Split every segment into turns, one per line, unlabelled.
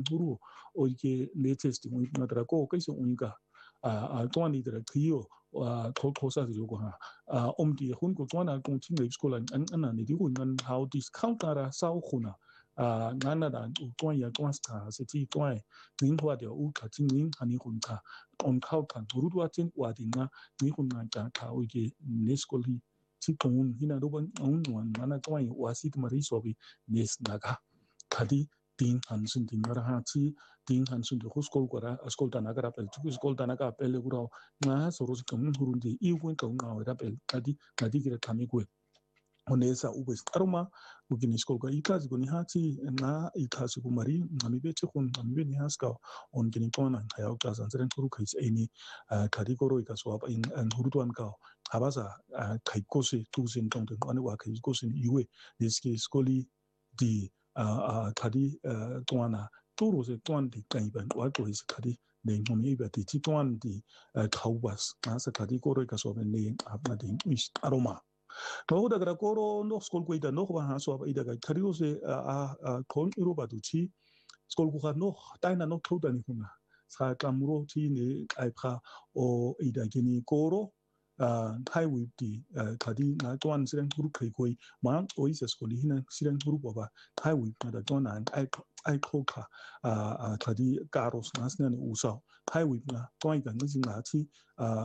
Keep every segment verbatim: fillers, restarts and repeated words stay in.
huru o ke latest mo na tra ko kai so unika a to ni tra kio a ko ko sa jo ko ha a om di hun ko to na kong chin le school an an ni di hun an how discount ara sa khuna a ngana da to ya to sta se ti to ning hwa de u ka chin ning ani hun ka on khau kan ru wa chin wa di nga ni hun na ta ka o ke ne school hi ti tong hina do ban on wan mana to wa si ma ri so bi nes na ka khadi tin han sun tin ra ha chi tin han sun de school ko ra school ta na ka pel tu school ta na ka pel le ro nga so ro kam hurun de i wen ka nga ra pel khadi khadi ki ra thami ko onesa ubes aroma ugini school ko ikazi ko ni hati na ikazi ko mari ngami be che kon ngami be ni haska on gini kona ya ka san seren turu kai eni kadi ko ro ikaso aba in hurutuan ka abaza kai ko se tu sin tong de ani wa kai ko sin iwe diski skoli di kadi tuana turu se tuan di kai ban wa ko is kadi ne ngomi be ti tuan di khawbas asa kadi ko ro ikaso ne apna di aroma no da gra koro no skol ko ida no ba ha so ba ida ga khario se a kon iro ba du chi skol ko ga no taina no thoda ni kuna sa kamuro chi ne ai pha o ida gini koro a thai wi di khadi na twan siren guru kai koi ma o is skol hina siren guru ba ba thai wi na da twan an ai ai khoka a khadi karos nas na u sa thai wi na twan ga ni na chi a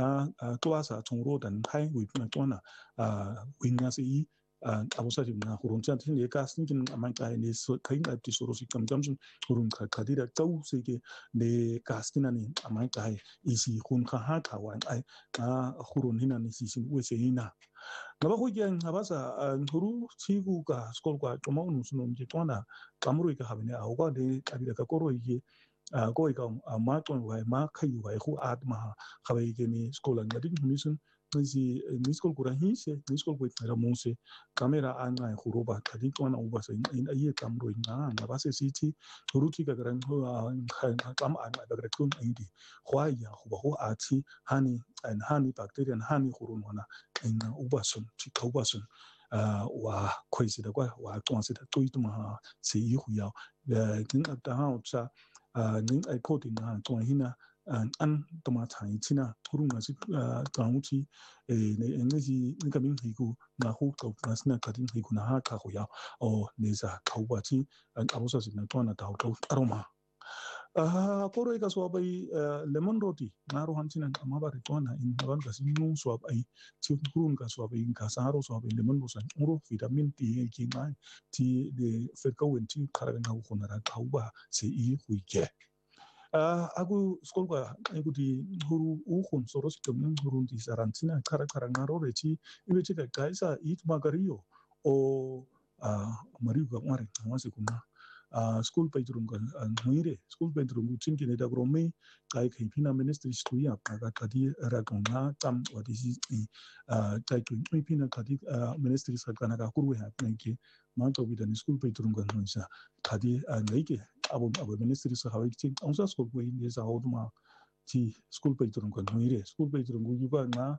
a twa sa chung ro dan thai wi na twan na a winga se i abusa ji na hurun chan tin ye ka sin kin amang kai ne so kai na ti so ro si kam jam sun hurun ka khadi da tau se ke ne ka skin ani amang kai i si hun kha ha ka wan ai a hurun hina ni si sin we se ina na ba ho gen abasa huru chi gu ka skol ka to ma unu sun je to na kamru ka ha ne a ga de ka bi da ka ko ro ye a ko ka ma to wa ma khai wa hu at ma kha ba ke ni skol an din mi sun si ni skol kura hi se ni skol ko ra mo se kamera an ai huru ba thadi ko na uba se in ai kam ro na na ba se si ti huru ti ka gran ho kam an ba ga kun ai di khwa ya ho ba ho a ti hani an hani bacteria an hani huru na in uba sun ti ka uba sun wa khoi si da kwa wa to se da to i tu ma se i hu ya kin ta ha cha ning ai ko ti na to hi na an to ma chai china thurung na si tang chi e ne ne ji ni ka min hi ku na hu to na sna ka din hi ku na ha ka ho ya o ne za ka wa chi an abu sa si na to na ta to aroma a ko ro ka so bai lemon roti na ro han china ma ba ri to na in ban ka si nu so bai chi thurung ka so bai ka sa ro so bai lemon ro san ro vitamin ti ki mai ti de fer ka wen ti khara na hu na ra ka ba se i hu ke Uh, aku skol ka aku di huru uhun soros kemen hurun di sarantina kara kara ngaro reci ibe cika kaisa it magario o uh, mariu ka ngare ngase kuna uh, skol pa iturung kan nuire skol pa iturung chin kine da grome kai kai pina ministry stuya ka kadi ragonga tam wadi si uh, kai tu pina kadi uh, ministry sa kana ka kurwe ha penke ma to bidan skol pa iturung kan nuisa kadi ngai abo abo ministry sa hawai chin angsa school ko hindi sa hodma ti school pa iturong kan nuire school pa iturong gu ba na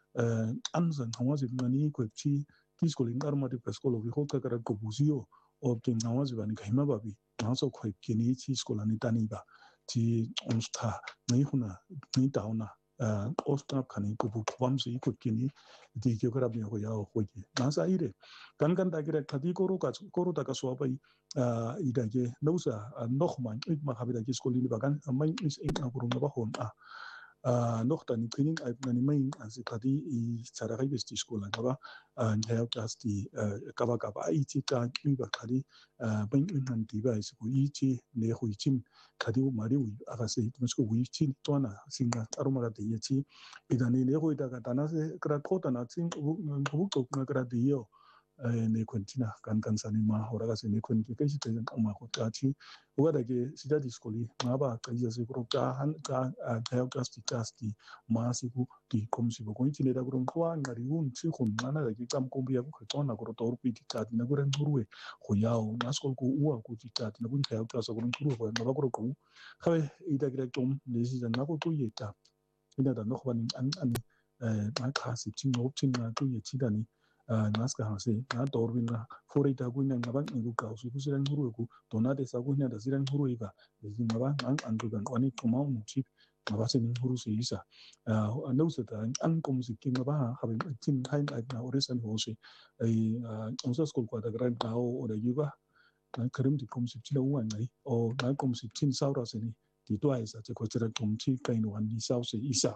ansan hawazi ngani ko chi ti school in arma de school of ho ka kara ko buzio o tin hawazi bani kaima babi na so ko kini chi school ani tani ba ti onsta nei huna ni tauna osta kani ko bu kwam si ko kini ti ke kara bi ko ya ho ke na sa ire kan kan ta kira kadi ko ro ka ko ro ta ka so ba ida ke nausa noch man ik ma habe da ke skoli ni bagan mai is in a kurun ba hon a noch dann training als meine mein als kadi i tsara ga besti skola ba ya das die kaba kaba i ti ka über kadi ban in han di ba is ko i ti ne hu chim kadi u mari u aga se it mesko u chi to na singa aroma ga de ti idan ne ho ida ga dana se kra ko ta na tin bu ko na kra de yo ne kuntina kan kan sani ma hora ga se ne kun ke kai shi ta ma ko ta ci uga da ke sida di skoli ma ba kai ya se ko ka han ka ta ga sti ta sti ma si ku ti kom si ko ni da gron ko an ngari un ci kun na da ke kam ko biya ko to na ko to ru pi ti ta na gren ruwe ko ya o na skol ko uwa ko ti ta na kun ka ta so gron ruwe ko na ba ko ko ka ida gre tom ne si na ko to ye ta ina da no ban an an ma ka si ti no tin na to ye ti da ni ngaska hase na dorwinga forita kunya ngaba nguka usikusira nguruku donate sakunya dasira nguruiba ngaba ang andugan oni tuma umuchi ngaba se nguru seisa ando seta ang komsiki ngaba habe tin hain na oresan hose ai onsa skol kwa da gran tao ora yuba na karim di komsiki la uan ngai o na komsiki saura seni di twice ate ko tira komchi kain wan di sauce isa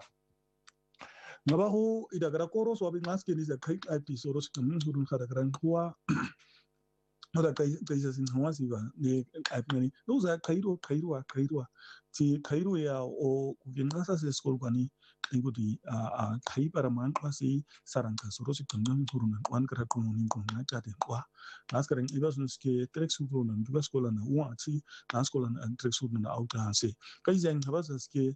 ngabaho idagara koro so abi maske ni za kai episode kamun hurun kada gran kuwa ora kai kai sin hawasi ba ne apni no za kairo kairo kairo ti kairo ya o kugenasa se skol kwani ngudi a kai para man kwasi saranga soro si kamun hurun wan kara kono ni kon na jade kwa naskaren ibas nuske trek su na duga skola na wa ti na skola na trek su na auta se kai zen habas ske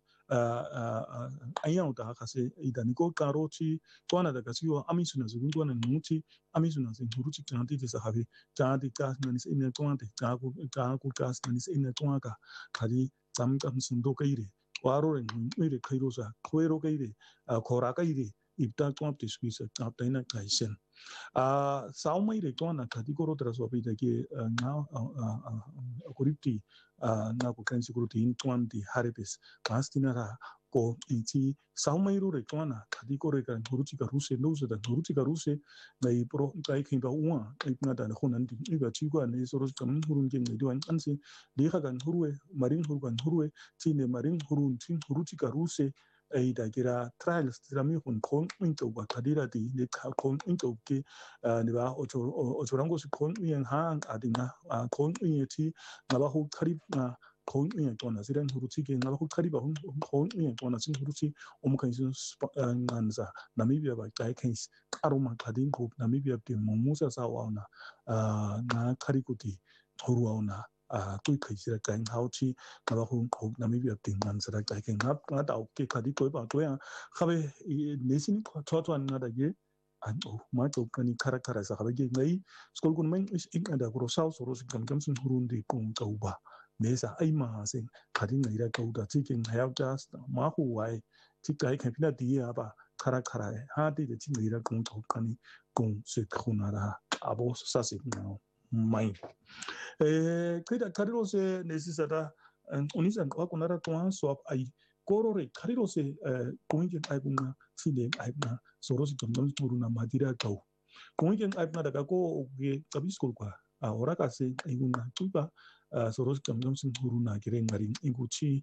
ayang udah kasi idani ko karo ci tuana da kasi wa amisuna zugun tuana nuci amisuna sin huruci cantik desa habi cantik kas manis ina tuante caku caku kas manis ina tuaka kadi jam jam sundo kaire waro ren ire kairo sa koero kaire kora kaire ibta tuap tiskuisa apta ina kaisen a saumai re tuana kadi koro tras wa pita ke na kuripti na ko kansi kuruti in tuanti haripes pastinara ko inti saumairu re tuana kadi kore kan huruti ka ruse no se da huruti ka ruse nei pro kai kin ba uwa ai na da honan di iba chi kwa ne so kam hurun gen ne duan ansi di ka kan hurwe marin hurgan hurwe ti ne marin hurun tin huruti ka ruse ai da gira trials trami hun kon into ba kadira di ne ka kon into ke ne ba ocho ocho rango si kon yen hang adina kon yeti na ba hu karib na kon yen to na siren huruti ke na ba hu kariba hun kon yen to na sin huruti om kan sin nanza namibia ba kai kan aroma kadin ko namibia ke momusa sa wa na na karikuti horuwa a tui kai sira kai hauchi na ba hu ko namibia ting nan sira kai kan na na da ke kadi ko ba to ya khabe nesin ko to to na da ye an o ma to kani kara kara sa khabe ge ngai skol kun men is in da gro sau so ro gam gam sun hurun de kun ka uba me sa ai ma sen kadi ngai ra ka uda ti ken hayau jas ma hu wai ti kai kan pina di ya ba kara kara ha de de ti ngai ra kun to kani kun se khuna ra abo sa se na mai eh kida kariro se necesita unisan wa kunara tuan swap ai korore kariro se kuingen ai bunga sile ai na soros tomdom turuna madira kau kuingen ai na daga ko ge tabiskol kwa ora ka se ai bunga tuba soros tomdom sin turuna gere ngarin iguchi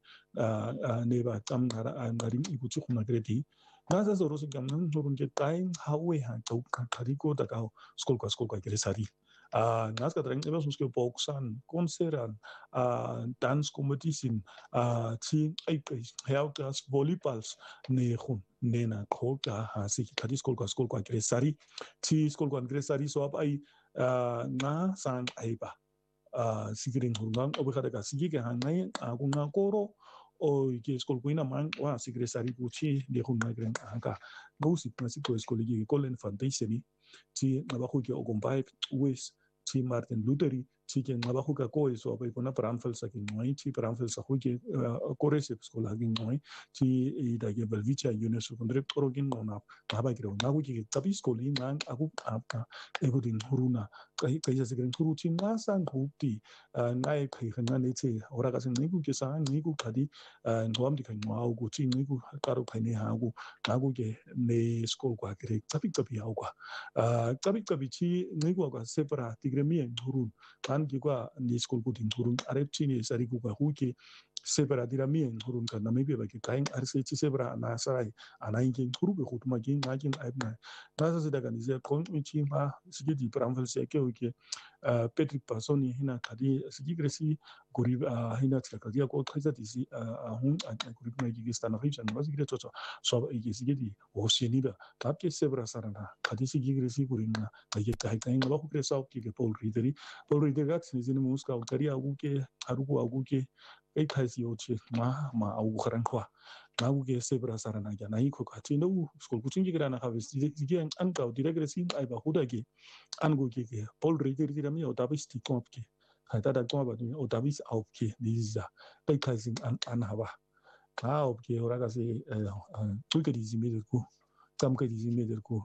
neba tam ngara ngarin iguchi kuna gredi nasa soros tomdom turun ke kain hawe ha kau kariko daga skol kwa skol kwa gere sari Uh, naska dreng ebas muske boksan, konseran, uh, dans competition, uh, ti aipes, helgas, volleyballs, ne hun, nena kolka ha si kadi skolka skolka gresari, ti skolka gresari so ab ai uh, na sang aiba, uh, sigiring hungang obekada ka sigi ke hangai agunga koro o ke skolko ina mang wa sigresari buchi de hun migrant anka, no si nasi ko skoligi kolen foundation ti nabaku ke ogombai wes ti Martin Lutheri ti ke nabaku ka ko so ba ipona Bramfel sa ke noi ti Bramfel sa ku ke korese skola ke noi ti ida ke Belvicha University kondre orogin nona naba ke na ku ke tapi skoli nang aku apa egodin huruna kai kai sa ke huru ti na sang hupti nai kai khana ne che ora ka sing niku ke sang niku khadi ngom di kan mau ku ti niku karo kai ne ha ku na ku ke ne skol kwa ke tapi tapi au kwa tapi tapi ti niku ka separa tigremien hurun kan juga ni skol ku tin hurun arep ti ni sari ku ka hu ke separa tigremien hurun kan namibia ba ke kain arse ti separa na sai anain ke huru be khutma ke ngajin aib na na sa daga ni ze kon ti ma sigi di pramfel se ke ke Patrick Pasoni hina kadi sigi gresi gori hina tsaka dia ko khaisa ti si hun gori na gi stana region ma sigi to so gi sigi di o seni da tap ke sebra sarana kadi sigi gresi gori na ge kai kai ngalo ko presa ki ke Paul Rideri Paul Rideri ga tsini zini muska o kari agu ke arugo agu ke kai kai si o che ma ma agu kharan kwa na gu ke sebra sarana ga na iko ka ti no skol kuchin gi grana ha sigi an ka dire gresi ai ba huda ge an gu ke ke Paul Rideri dira mi o dabis ti komp ke kada da komp ba o dabis au ke diza kai kai sin an an ha ba ka o ke ora ka se tu ke dizi me ko tam ke dizi me ko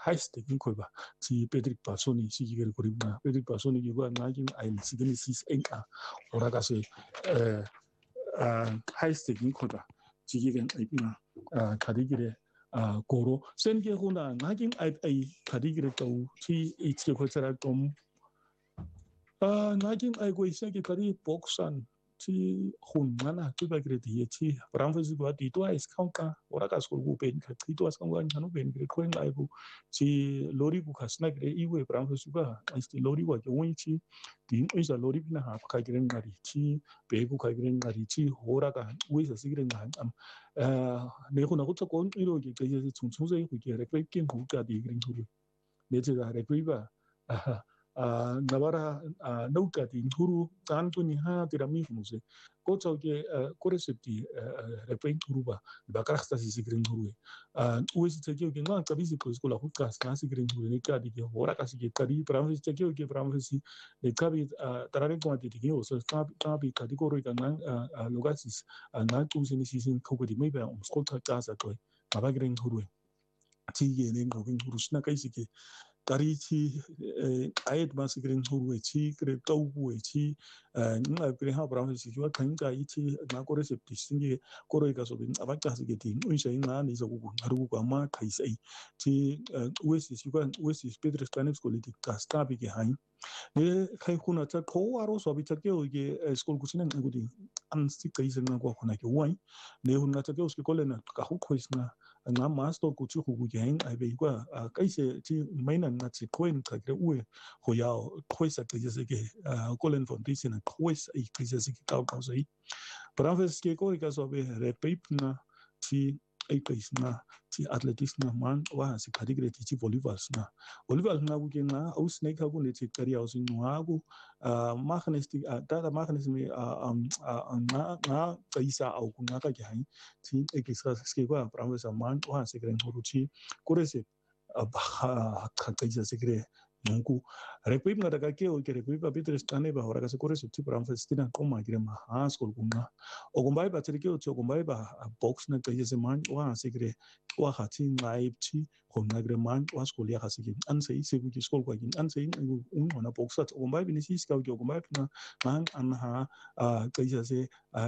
haiste kin ko ba ti Pedrick Basoni si gere ko ribna Pedrick Basoni gi ba ngagin ay si gene sis enka ora ka se eh haiste kin ko ba ti gere ibna kadigire goro sen게 호나 ngagin ay ay kadigire to ti itse ko tsara tom 아 ngagin ay go isake kadi boksan ti hunmana ti bagre di ti bramfesi go di to is counter ora ka skol go ben ka ti to as kan wan hanu ben gre koen ay go ti lori go kasna gre iwe bramfesi ba is ti lori go won ti di isa lori bina ha ka gre ngari ti be go ka gre ngari ti ora ka we sa sigre ngan am 아 ne go na go tsoko iro ge ge je chung chung se go ge re pe kin go ka di gre nguru ne je ga re pe ba 아 나바라 아 노까지 인투루 단돈이 하나 되라미 무슨 고저게 코레스티 레페인 투루바 바카라스타시 시그린 투루에 아 우에스 저기게 나 까비시 코스콜라 후카스 나시 그린 투루에 까디게 호라카시게 까디 프랑스 저기게 프랑스 네 까비 따라레 고마티게 오서 까비 까비 카디고로이가 나 로가시스 나 투신이 시신 코고디 메베 옴스콜타 짜자 토이 바바그린 투루에 지게는 거긴 투루스나 까이시게 Dari chi ayat masih kering huru chi kering tau gue chi nggak kering hal berapa sih juga kan kai chi nggak kore septi sini kore kasobin apa kah sih gitu ini saya nggak nih saku haru gua mah kai sai chi U S juga U S Pedro Spanish politik kasta bagi hai 네 카이코나 저 토와로 소비자게 이게 스쿨 구치는 거기 안스 카이스나 거 하나 교와이 네 혼나 저 교스 콜레나 가후 코이스나 나 마스터 구치 후구 양 아베이과 카이세 지 메이난 나치 코인 카그레 우에 호야오 코이사 그제게 콜렌 폰디스나 코이스 이 그제게 카우카우스이 프랑스게 코이가 소베 레페이프나 지 에이페이스나 지 아틀레티스나 만 와시 카디그레 지 볼리발스나 볼리발스나 부게나 아우스네카고 네치 카리아우스 노하고 아 마크네스틱 다다 마크네스미 아나 카이사 아우구나 카게 하이 지 에기사 스케과 프랑스 만 와시 그레 호루치 코레세 아 카이사 세그레 nunggu repip nggak ada kaki oke repip tapi terus tane bahwa orang kasih kore suci perang Palestina koma kira mah sekolah guna ogumbai baca dikit oke ogumbai bah box na kayak zaman wah segera wah hati naib ci honna kira man wah sekolah kasih gini ansai segu di sekolah gini ansai nunggu mana box at ogumbai ini sih sekali ogumbai pernah man anha kayak sih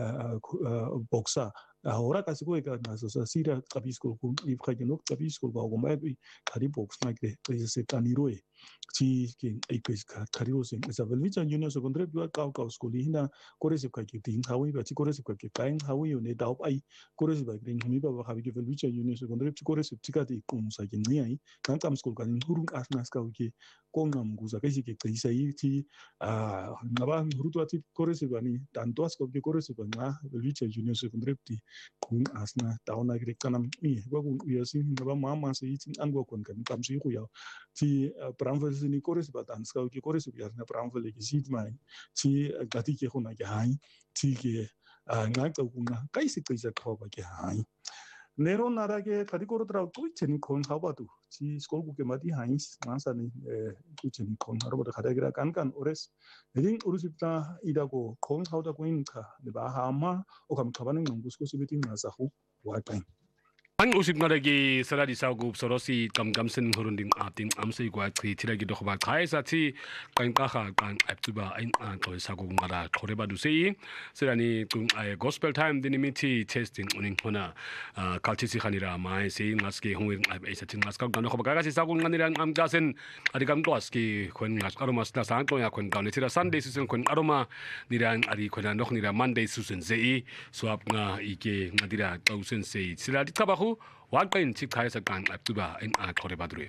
boxa ahora casi que cada cosa sira capisco con y que no capisco va como hay cari box na que pues se taniroi si que hay que carios en esa velvita unión se contra yo cao cao scolina corre se que tin hawi ba corre se que pain hawi ne da ai corre se ba green mi ba ha que velvita unión se contra corre se tika de con sa que ni ai kan kam skol kan hurung asnas ka que con ngam guza que si que que sai ti a ngaba hurutu ati corre se ba ni tanto as que corre se ba na velvita unión se contra ti kun asna tauna gre kanam i wa kun uyasi ngaba mama se itin ango kon kan kam si ku ya ti pramvel ni kores batan ska ki kores ya na pramvel ki sit mai ti gati ke khona ke hai ti ke ngai ka kun kai se kai sa kho ba ke hai nero nara ke kadi koro tra ko cheni kon habatu ti skol ku ke mati hai masa ni ku cheni kon haro ba khada gira kan kan ores ring urusipta idago kon hauda ko inka ne ba hama o kam khabanen ngusku sibitin nasa hu wa time
Ang usip nga lagi sa di sa gup sorosi kamkamsen hurunding ating amsay kwa tri tira gido khaba kai sa ti kain kaha kan aptuba ain an to sa gup ngara khoreba du sei serani tung ai gospel time dinimiti testing uning hona kaltisi khanira mai sei ngaski hungin ai sa tin ngaska gano khaba ka si sa gup nganira am gasen adi kam toaski khon ngas aroma sta sang to ya khon gaun tira sunday season khon aroma nirang ari khona nok nira monday season sei swap nga ike ngadira tausen sei sila di kabahu wakkain 집 가에서 간 앞두바 인 아 거래 받으래.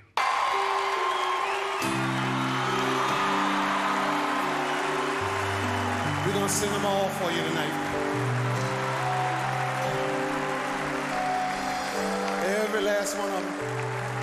We're gonna sing them all for you tonight. Every last one of them.